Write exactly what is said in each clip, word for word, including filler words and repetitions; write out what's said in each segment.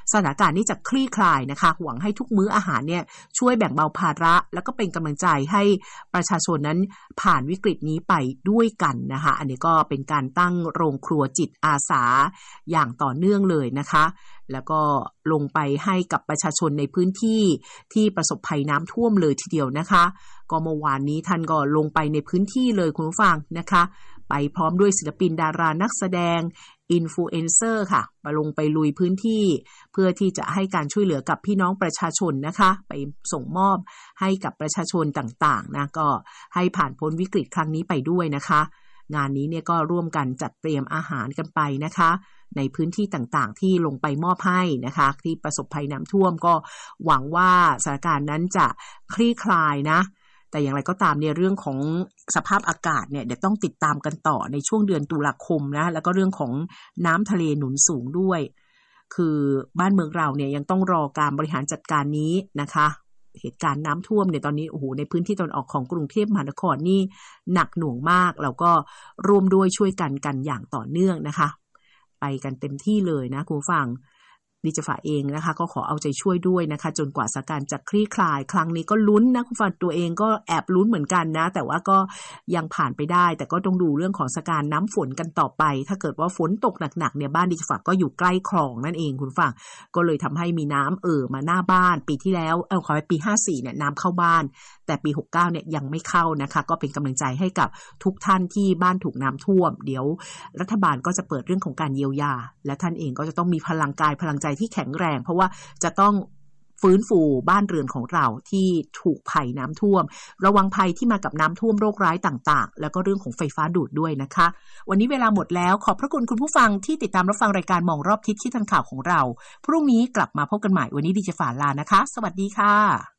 สถานการณ์นี้จะคลี่คลายนะคะหวังให้ทุกมื้ออาหารเนี่ยช่วยแบ่งเบาภาระแล้วก็เป็นกำลังใจให้ประชาชนนั้นผ่านวิกฤตนี้ไปด้วยกันนะคะอันนี้ก็เป็นการตั้งโรงครัวจิตอาสาอย่างต่อเนื่องเลยนะคะแล้วก็ลงไปให้กับประชาชนในพื้นที่ที่ประสบภัยน้ำท่วมเลยทีเดียวนะคะก็เมื่อวานนี้ท่านก็ลงไปในพื้นที่เลยคุณผู้ฟังนะคะไปพร้อมด้วยศิลปินดารานักแสดงอินฟลูเอนเซอร์ค่ะไปลงไปลุยพื้นที่เพื่อที่จะให้การช่วยเหลือกับพี่น้องประชาชนนะคะไปส่งมอบให้กับประชาชนต่างๆนะก็ให้ผ่านพ้นวิกฤตครั้งนี้ไปด้วยนะคะงานนี้เนี่ยก็ร่วมกันจัดเตรียมอาหารกันไปนะคะในพื้นที่ต่างๆที่ลงไปมอบให้นะคะที่ประสบภัยน้ำท่วมก็หวังว่าสถานการณ์นั้นจะคลี่คลายนะแต่อย่างไรก็ตามเนี่ยเรื่องของสภาพอากาศเนี่ยเดี๋ยวต้องติดตามกันต่อในช่วงเดือนตุลาคมนะแล้วก็เรื่องของน้ำทะเลหนุนสูงด้วยคือบ้านเมืองเราเนี่ยยังต้องรอการบริหารจัดการนี้นะคะเหตุการณ์น้ำท่วมเนี่ยตอนนี้โอ้โหในพื้นที่ตะวันออกของกรุงเทพมหานครนี่หนักหน่วงมากแล้วก็ร่วมด้วยช่วยกันกันอย่างต่อเนื่องนะคะไปกันเต็มที่เลยนะคุณฟังดิจิฟ้าเองนะคะก็ขอเอาใจช่วยด้วยนะคะจนกว่าสถานการณ์จะคลี่คลายครั้งนี้ก็ลุ้นนะคุณฟังตัวเองก็แอบลุ้นเหมือนกันนะแต่ว่าก็ยังผ่านไปได้แต่ก็ต้องดูเรื่องของสถานการณ์น้ำฝนกันต่อไปถ้าเกิดว่าฝนตกหนักๆเนี่ยบ้านดิจิฟ้าก็อยู่ใกล้คลองนั่นเองคุณฟังก็เลยทำให้มีน้ำเอ่อมาหน้าบ้านปีที่แล้วเออขอไปปีห้าสี่เนี่ยน้ำเข้าบ้านแต่ปีหกสิบเก้าเนี่ยยังไม่เข้านะคะก็เป็นกำลังใจให้กับทุกท่านที่บ้านถูกน้ำท่วมเดี๋ยวรัฐบาลก็จะเปิดเรื่องของการเยียวยาและท่านเองก็จะต้องมีพลังกายพลังใจที่แข็งแรงเพราะว่าจะต้องฟื้นฟูบ้านเรือนของเราที่ถูกภัยน้ำท่วมระวังภัยที่มากับน้ำท่วมโรคร้ายต่างๆแล้วก็เรื่องของไฟฟ้าดูดด้วยนะคะวันนี้เวลาหมดแล้วขอบพระคุณคุณผู้ฟังที่ติดตามรับฟังรายการมองรอบทิศที่ทันข่าวของเราพรุ่งนี้กลับมาพบกันใหม่วันนี้ดิฉันฝาลานะคะสวัสดีค่ะ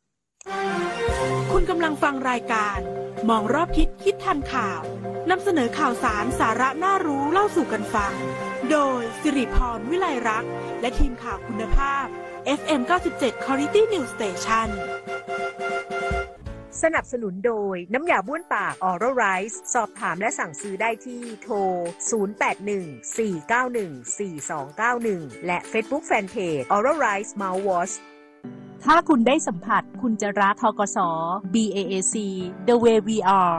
คุณกำลังฟังรายการมองรอบทิศคิดทันข่าวนำเสนอข่าวสารสาระน่ารู้เล่าสู่กันฟังโดยสิริพรวิไลรักษ์และทีมข่าวคุณภาพ เอฟ เอ็ม เก้าสิบเจ็ด Quality News Station สนับสนุนโดยน้ำยาบ้วนปาก Oral Rice สอบถามและสั่งซื้อได้ที่โทรศูนย์ แปด หนึ่ง สี่ เก้า หนึ่ง สี่ สอง เก้า หนึ่งและ Facebook Fanpage Oral Rice Mouthwash ถ้าคุณได้สัมผัสคุณจะรัก ธกส. บี เอ เอ ซี The Way We Are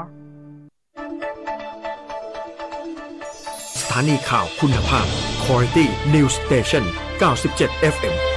สถานีข่าวคุณภาพ Quality News Station เก้าสิบเจ็ด เอฟ เอ็ม